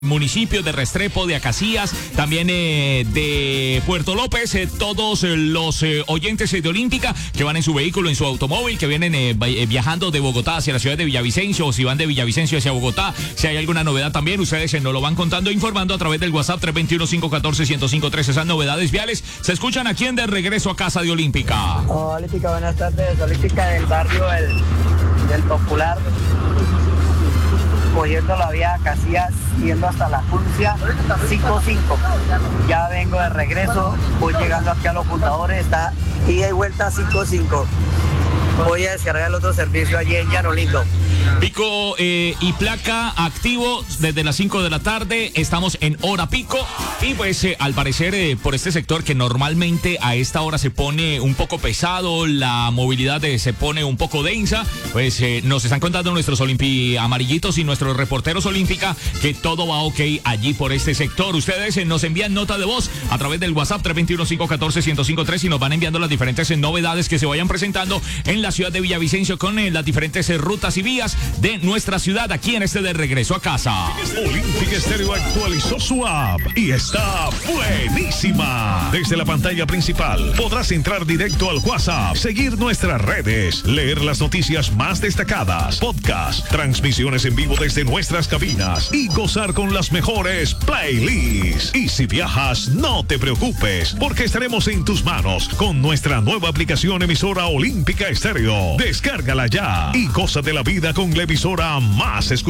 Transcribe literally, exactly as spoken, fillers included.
Municipios de Restrepo, de Acacías, también eh, de Puerto López, eh, todos eh, los eh, oyentes eh, de Olímpica que van en su vehículo, en su automóvil, que vienen eh, viajando de Bogotá hacia la ciudad de Villavicencio, o si van de Villavicencio hacia Bogotá, si hay alguna novedad también, ustedes eh, nos lo van contando, informando a través del WhatsApp tres dos uno, cinco uno cuatro, uno cero cinco tres. Esas novedades viales se escuchan aquí en De Regreso a Casa de Olímpica. Oh, Olímpica, buenas tardes. Olímpica del barrio del, del Popular, cogiendo la vía Casillas, yendo hasta la Pulsia, cinco cinco. Ya vengo de regreso, voy llegando aquí a los fundadores, está ida y vuelta cinco cinco. Voy a descargar el otro servicio allí en Llano Lindo. Pico eh, y placa activo desde las cinco de la tarde, estamos en hora pico y pues eh, al parecer eh, por este sector que normalmente a esta hora se pone un poco pesado, la movilidad eh, se pone un poco densa, pues eh, nos están contando nuestros olimpi amarillitos y nuestros reporteros olímpica que todo va ok allí por este sector. Ustedes eh, nos envían nota de voz a través del WhatsApp tres dos uno, cinco uno cuatro, uno cero cinco tres y nos van enviando las diferentes eh, novedades que se vayan presentando en la ciudad de Villavicencio con eh, las diferentes eh, rutas y vías de nuestra ciudad aquí en este De Regreso a Casa. Olímpica Estéreo actualizó su app y está buenísima. Desde la pantalla principal podrás entrar directo al WhatsApp, seguir nuestras redes, leer las noticias más destacadas, podcast, transmisiones en vivo desde nuestras cabinas y gozar con las mejores playlists. Y si viajas, no te preocupes, porque estaremos en tus manos con nuestra nueva aplicación emisora Olímpica Estéreo. Descárgala ya y goza de la vida con la emisora más escuchada.